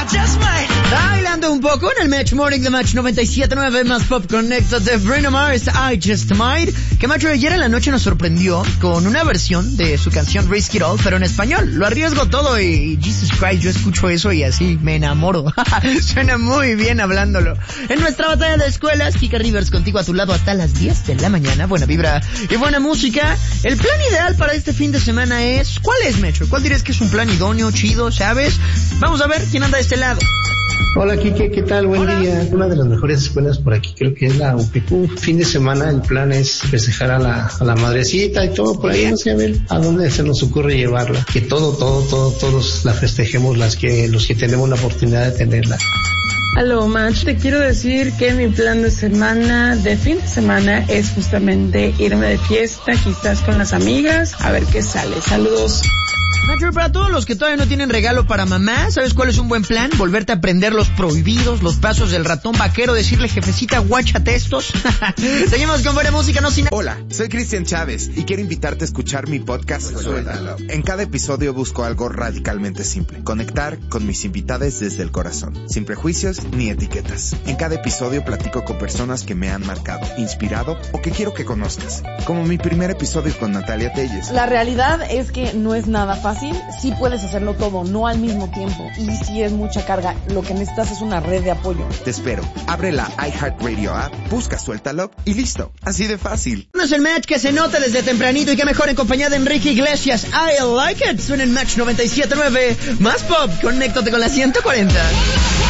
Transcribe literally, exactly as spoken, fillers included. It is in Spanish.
Bailando un poco en el Match Morning de Match noventa y siete punto nueve Más Pop Connected de Bruno Mars, I Just Might, que Macho ayer en la noche nos sorprendió con una versión de su canción Risk It All, pero en español. Lo arriesgo todo y Jesus Christ, yo escucho eso y así me enamoro. Suena muy bien hablándolo. En nuestra batalla de escuelas, Kika Rivers contigo a tu lado hasta las diez de la mañana. Buena vibra y buena música. El plan ideal para este fin de semana es... ¿Cuál es, Metro? ¿Cuál dirías que es un plan idóneo, chido, sabes? Vamos a ver quién anda de este lado. Hola, Kike, ¿qué tal? Buen Hola. día. Una de las mejores escuelas por aquí creo que es la U P Q. Fin de semana el plan es festejar a la, a la madrecita y todo por ahí, no sé, a ver a dónde se nos ocurre llevarla. Que todo, todo, todo, todos la festejemos, las que, los que tenemos la oportunidad de tenerla. Aló, Match, te quiero decir que mi plan de semana, de fin de semana, es justamente irme de fiesta, quizás con las amigas, a ver qué sale. Saludos. Nacho, para todos los que todavía no tienen regalo para mamá, ¿sabes cuál es un buen plan? Volverte a aprender los prohibidos, los pasos del ratón vaquero, decirle jefecita, guáchate estos. Seguimos con buena música, no sin... Hola, soy Cristian Chávez y quiero invitarte a escuchar mi podcast Suéltalo. En cada episodio busco algo radicalmente simple, conectar con mis invitados desde el corazón, sin prejuicios ni etiquetas. En cada episodio platico con personas que me han marcado, inspirado o que quiero que conozcas, como mi primer episodio con Natalia Telles. La realidad es que no es nada fácil. Sí puedes hacerlo todo, no al mismo tiempo. Y sí es mucha carga. Lo que necesitas es una red de apoyo. Te espero. Abre la iHeartRadio app, busca Suéltalo y listo. Así de fácil. No es el Match que se nota desde tempranito y que mejor en compañía de Enrique Iglesias. I like it. Suena en Match noventa y siete punto nueve. Más Pop. Conéctate con la ciento cuarenta.